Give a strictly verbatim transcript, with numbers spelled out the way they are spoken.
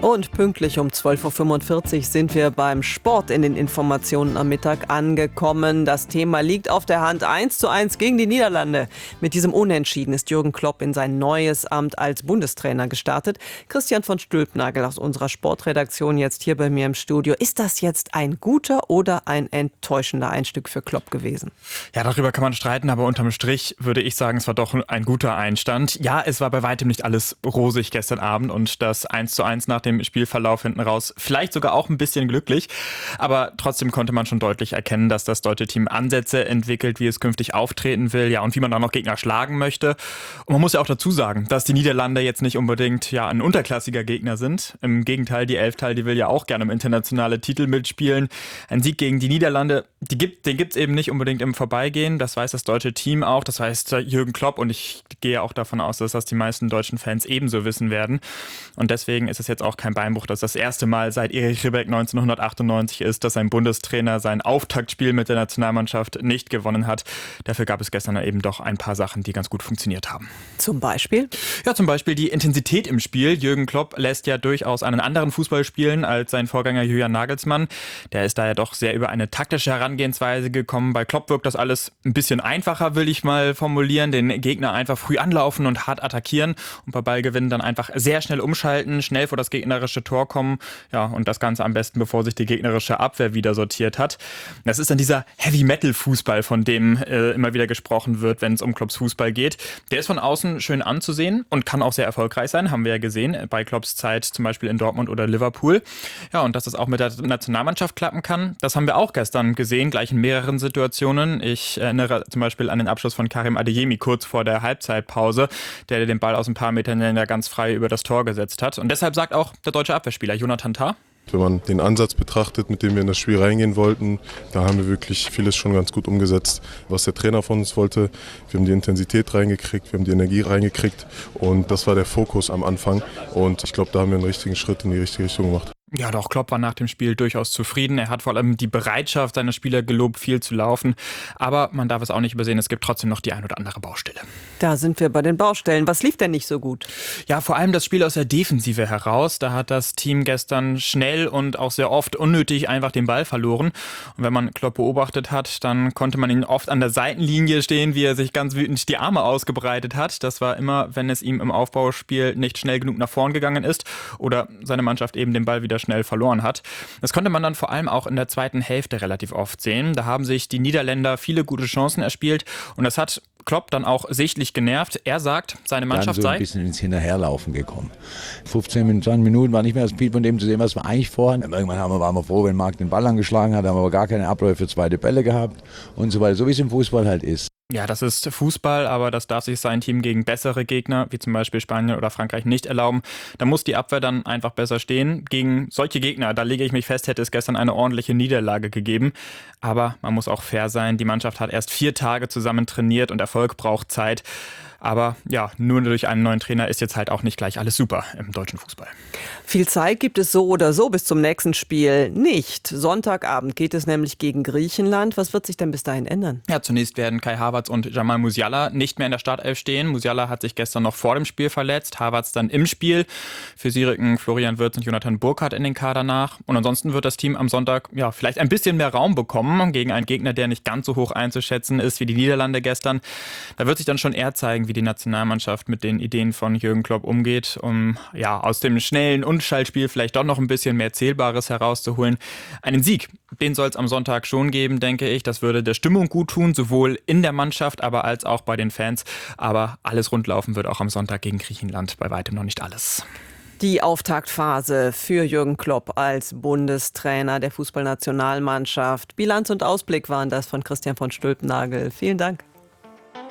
Und pünktlich um zwölf Uhr fünfundvierzig sind wir beim Sport in den Informationen am Mittag angekommen. Das Thema liegt auf der Hand. eins zu eins gegen die Niederlande. Mit diesem Unentschieden ist Jürgen Klopp in sein neues Amt als Bundestrainer gestartet. Christian von Stülpnagel aus unserer Sportredaktion jetzt hier bei mir im Studio. Ist das jetzt ein guter oder ein enttäuschender Einstieg für Klopp gewesen? Ja, darüber kann man streiten, aber unterm Strich würde ich sagen, es war doch ein guter Einstand. Ja, es war bei weitem nicht alles rosig gestern Abend und das eins zu eins nach dem Spielverlauf hinten raus vielleicht sogar auch ein bisschen glücklich. Aber trotzdem konnte man schon deutlich erkennen, dass das deutsche Team Ansätze entwickelt, wie es künftig auftreten will, ja, und wie man dann noch Gegner schlagen möchte. Und man muss ja auch dazu sagen, dass die Niederlande jetzt nicht unbedingt ja ein unterklassiger Gegner sind. Im Gegenteil, die Elftal, die will ja auch gerne um internationale Titel mitspielen. Ein Sieg gegen die Niederlande, die gibt, den gibt es eben nicht unbedingt im Vorbeigehen. Das weiß das deutsche Team auch, das weiß Jürgen Klopp, und ich gehe auch davon aus, dass das die meisten deutschen Fans ebenso wissen werden. Und deswegen ist es jetzt auch kein Beinbruch, dass das erste Mal seit Erich Ribbeck neunzehnhundertachtundneunzig ist, dass ein Bundestrainer sein Auftaktspiel mit der Nationalmannschaft nicht gewonnen hat. Dafür gab es gestern eben doch ein paar Sachen, die ganz gut funktioniert haben. Zum Beispiel? Ja, zum Beispiel die Intensität im Spiel. Jürgen Klopp lässt ja durchaus einen anderen Fußball spielen als sein Vorgänger Julian Nagelsmann. Der ist da ja doch sehr über eine taktische Herangehensweise gekommen. Bei Klopp wirkt das alles ein bisschen einfacher, will ich mal formulieren. Den Gegner einfach früh anlaufen und hart attackieren und bei Ballgewinn dann einfach sehr schnell umschalten, schnell vor das gegnerische Tor kommen. Ja, und das Ganze am besten, bevor sich die gegnerische Abwehr wieder sortiert hat. Das ist dann dieser Heavy-Metal-Fußball, von dem äh, immer wieder gesprochen wird, wenn es um Klopps Fußball geht. Der ist von außen schön anzusehen und kann auch sehr erfolgreich sein, haben wir ja gesehen, bei Klopps Zeit zum Beispiel in Dortmund oder Liverpool. Ja, und dass das auch mit der Nationalmannschaft klappen kann, das haben wir auch gestern gesehen, gleich in mehreren Situationen. Ich erinnere zum Beispiel an den Abschluss von Karim Adeyemi kurz vor der Halbzeitpause, der den Ball aus ein paar Metern ja ganz frei über das Tor gesetzt hat. Und deshalb sagt auch der deutsche Abwehrspieler Jonathan Tah: Wenn man den Ansatz betrachtet, mit dem wir in das Spiel reingehen wollten, da haben wir wirklich vieles schon ganz gut umgesetzt, was der Trainer von uns wollte. Wir haben die Intensität reingekriegt, wir haben die Energie reingekriegt und das war der Fokus am Anfang. Und ich glaube, da haben wir einen richtigen Schritt in die richtige Richtung gemacht. Ja, doch, Klopp war nach dem Spiel durchaus zufrieden. Er hat vor allem die Bereitschaft seiner Spieler gelobt, viel zu laufen. Aber man darf es auch nicht übersehen, es gibt trotzdem noch die ein oder andere Baustelle. Da sind wir bei den Baustellen. Was lief denn nicht so gut? Ja, vor allem das Spiel aus der Defensive heraus. Da hat das Team gestern schnell und auch sehr oft unnötig einfach den Ball verloren. Und wenn man Klopp beobachtet hat, dann konnte man ihn oft an der Seitenlinie stehen, wie er sich ganz wütend die Arme ausgebreitet hat. Das war immer, wenn es ihm im Aufbauspiel nicht schnell genug nach vorn gegangen ist oder seine Mannschaft eben den Ball wieder schnell verloren hat. Das konnte man dann vor allem auch in der zweiten Hälfte relativ oft sehen. Da haben sich die Niederländer viele gute Chancen erspielt und das hat Klopp dann auch sichtlich genervt. Er sagt, seine Mannschaft dann so ein sei bisschen ins Hinterherlaufen gekommen. fünfzehn, zwanzig Minuten war nicht mehr das Spiel von dem zu sehen, was wir eigentlich vorhaben. Irgendwann haben wir, waren wir froh, wenn Marc den Ball angeschlagen hat, haben wir aber gar keine Abläufe für zweite Bälle gehabt und so weiter, so wie es im Fußball halt ist. Ja, das ist Fußball, aber das darf sich sein Team gegen bessere Gegner, wie zum Beispiel Spanien oder Frankreich, nicht erlauben. Da muss die Abwehr dann einfach besser stehen. Gegen solche Gegner, da lege ich mich fest, hätte es gestern eine ordentliche Niederlage gegeben. Aber man muss auch fair sein. Die Mannschaft hat erst vier Tage zusammen trainiert und Erfolg braucht Zeit. Aber ja, nur durch einen neuen Trainer ist jetzt halt auch nicht gleich alles super im deutschen Fußball. Viel Zeit gibt es so oder so bis zum nächsten Spiel nicht. Sonntagabend geht es nämlich gegen Griechenland. Was wird sich denn bis dahin ändern? Ja, zunächst werden Kai Havertz und Jamal Musiala nicht mehr in der Startelf stehen. Musiala hat sich gestern noch vor dem Spiel verletzt, Havertz dann im Spiel. Für sie rücken Florian Wirtz und Jonathan Burkhardt in den Kader nach. Und ansonsten wird das Team am Sonntag ja vielleicht ein bisschen mehr Raum bekommen gegen einen Gegner, der nicht ganz so hoch einzuschätzen ist wie die Niederlande gestern. Da wird sich dann schon eher zeigen, wie die Nationalmannschaft mit den Ideen von Jürgen Klopp umgeht, um ja aus dem schnellen Unschallspiel vielleicht doch noch ein bisschen mehr Zählbares herauszuholen. Einen Sieg, den soll es am Sonntag schon geben, denke ich. Das würde der Stimmung gut tun, sowohl in der Mannschaft, aber als auch bei den Fans. Aber alles rundlaufen wird auch am Sonntag gegen Griechenland, bei weitem noch nicht alles. Die Auftaktphase für Jürgen Klopp als Bundestrainer der Fußballnationalmannschaft. Bilanz und Ausblick waren das von Christian von Stülpnagel. Vielen Dank.